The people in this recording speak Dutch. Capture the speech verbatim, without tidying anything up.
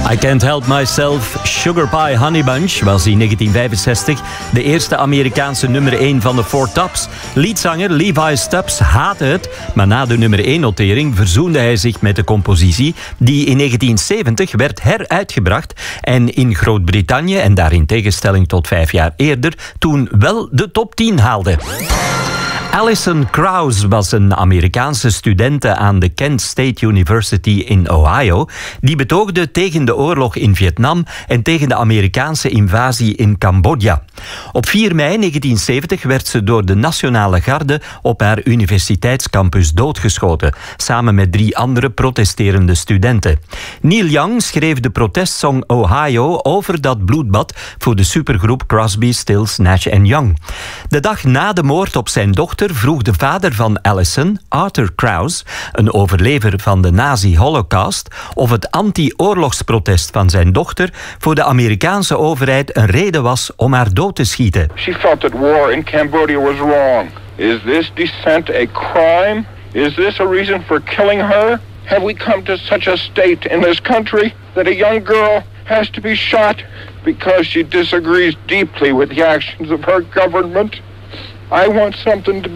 I Can't Help Myself, Sugar Pie Honey Bunch was in negentien vijfenzestig de eerste Amerikaanse nummer één van de Four Tops. Leadzanger Levi Stubbs haatte het, maar na de nummer één notering verzoende hij zich met de compositie die in negentien zeventig werd heruitgebracht en in Groot-Brittannië, en daar in tegenstelling tot vijf jaar eerder, toen wel de top tien haalde. Alison Krauss was een Amerikaanse studente aan de Kent State University in Ohio die betoogde tegen de oorlog in Vietnam en tegen de Amerikaanse invasie in Cambodja. Op vier mei negentien zeventig werd ze door de Nationale Garde op haar universiteitscampus doodgeschoten, samen met drie andere protesterende studenten. Neil Young schreef de protestsong Ohio over dat bloedbad voor de supergroep Crosby, Stills, Nash en Young. De dag na de moord op zijn dochter vroeg de vader van Alison, Arthur Krauss, een overlever van de nazi-holocaust, of het anti-oorlogsprotest van zijn dochter voor de Amerikaanse overheid een reden was om haar dood te schieten. She felt that war in Cambodia was wrong. Is this dissent a crime? Is this a reason for killing her? Have we come to such a state in this country that a young girl has to be shot because she disagrees deeply with the actions of her government? I want something to